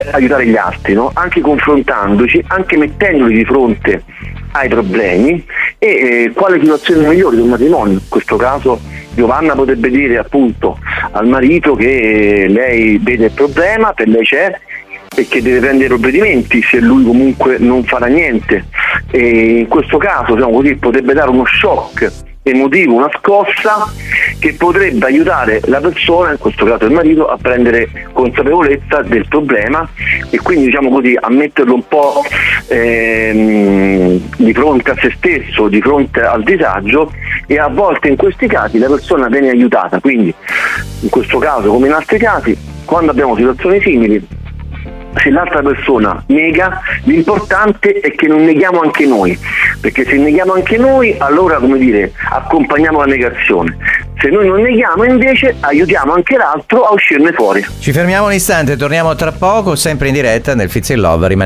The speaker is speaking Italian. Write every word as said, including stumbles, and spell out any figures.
aiutare gli altri, no? Anche confrontandoci, anche mettendoli di fronte ai problemi e eh, quale situazione migliore di un matrimonio. In questo caso Giovanna potrebbe dire appunto al marito che lei vede il problema, per lei c'è e che deve prendere provvedimenti se lui comunque non farà niente, e in questo caso diciamo così, potrebbe dare uno shock emotivo, una scossa che potrebbe aiutare la persona, in questo caso il marito, a prendere consapevolezza del problema e quindi diciamo così a metterlo un po' ehm, di fronte a se stesso, di fronte al disagio, e a volte in questi casi la persona viene aiutata. Quindi in questo caso come in altri casi, quando abbiamo situazioni simili, se l'altra persona nega, l'importante è che non neghiamo anche noi, perché se neghiamo anche noi allora, come dire, accompagniamo la negazione. Se noi non neghiamo invece aiutiamo anche l'altro a uscirne fuori. Ci fermiamo un istante, torniamo tra poco, sempre in diretta nel Fizz in Love. Rimanete